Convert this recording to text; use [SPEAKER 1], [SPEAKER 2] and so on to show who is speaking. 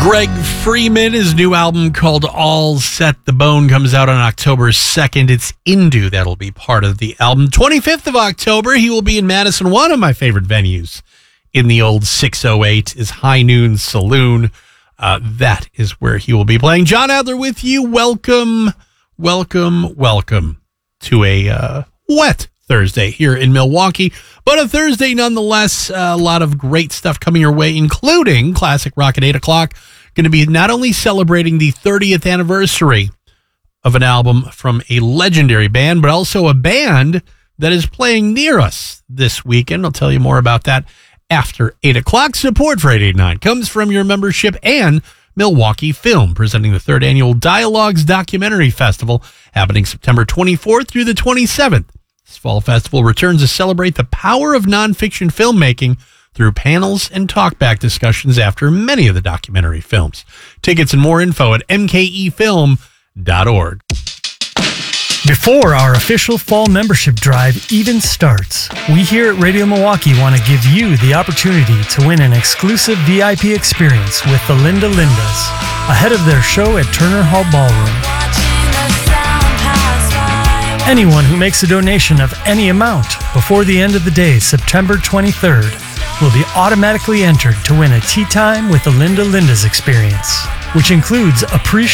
[SPEAKER 1] Greg Freeman, his new album called All Set the Bone comes out on October 2nd. It's Indu that'll be part of the album. 25th of October, he will be in Madison. One of my favorite venues in the old 608 is High Noon Saloon. That is where he will be playing. John Adler with you. Welcome to a wet Thursday here in Milwaukee, but a Thursday nonetheless. A lot of great stuff coming your way, including Classic Rock at 8 o'clock. Going to be not only celebrating the 30th anniversary of an album from a legendary band, but also a band that is playing near us this weekend. I'll tell you more about that after 8 o'clock. Support for 889 comes from your membership and Milwaukee Film, presenting the third annual Dialogues Documentary Festival, happening September 24th through the 27th. This fall festival returns to celebrate the power of nonfiction filmmaking through panels and talkback discussions after many of the documentary films. Tickets and more info at mkefilm.org.
[SPEAKER 2] Before our official fall membership drive even starts, we here at Radio Milwaukee want to give you the opportunity to win an exclusive VIP experience with the Linda Lindas ahead of their show at Turner Hall Ballroom. Anyone who makes a donation of any amount before the end of the day, September 23rd, will be automatically entered to win a Tea Time with the Linda Lindas experience, which includes a